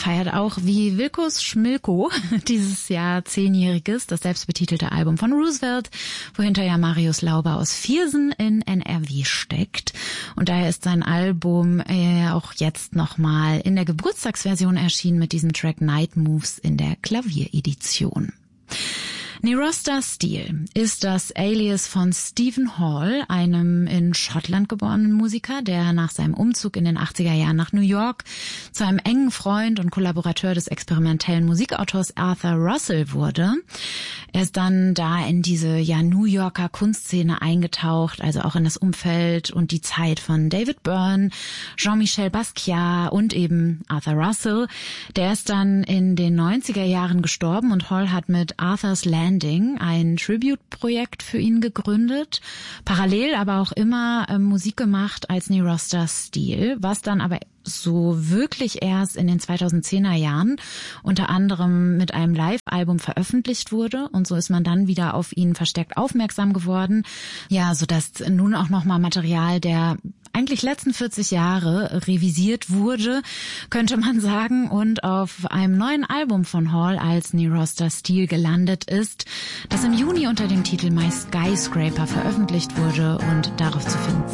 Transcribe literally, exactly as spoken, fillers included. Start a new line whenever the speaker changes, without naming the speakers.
feiert auch wie Wilkos Schmilko dieses Jahr zehnjähriges, das selbstbetitelte Album von Roosevelt, wohinter ja Marius Lauber aus Viersen in N R W steckt. Und daher ist sein Album äh, auch jetzt nochmal in der Geburtstagsversion erschienen mit diesem Track Night Moves in der Klavieredition. Nerosta Steele ist das Alias von Stephen Hall, einem in Schottland geborenen Musiker, der nach seinem Umzug in den achtziger Jahren nach New York zu einem engen Freund und Kollaborateur des experimentellen Musikautors Arthur Russell wurde. Er ist dann da in diese ja New Yorker Kunstszene eingetaucht, also auch in das Umfeld und die Zeit von David Byrne, Jean-Michel Basquiat und eben Arthur Russell. Der ist dann in den neunziger Jahren gestorben und Hall hat mit Arthur's Land ein Tribute-Projekt für ihn gegründet, parallel aber auch immer äh, Musik gemacht als Nerosta Steele, was dann aber so wirklich erst in den zweitausendzehner Jahren unter anderem mit einem Live-Album veröffentlicht wurde, und so ist man dann wieder auf ihn verstärkt aufmerksam geworden. Ja, so dass nun auch nochmal Material der eigentlich letzten vierzig Jahre revisiert wurde, könnte man sagen, und auf einem neuen Album von Hall als Nerosta Steele gelandet ist, das im Juni unter dem Titel My Skyscraper veröffentlicht wurde und darauf zu finden